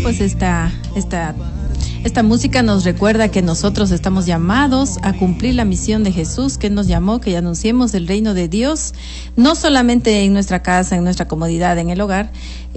pues esta música nos recuerda que nosotros estamos llamados a cumplir la misión de Jesús, que nos llamó, que anunciemos el reino de Dios, no solamente en nuestra casa, en nuestra comodidad, en el hogar,